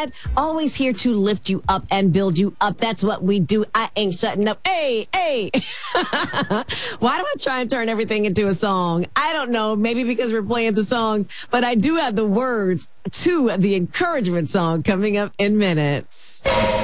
said, always here to lift you up and build you up. That's what we do. I ain't shutting up. Hey, hey. Why do I try and turn everything into a song? I don't know. Maybe because we're playing the songs, but I do have the words to the encouragement song coming up in minutes.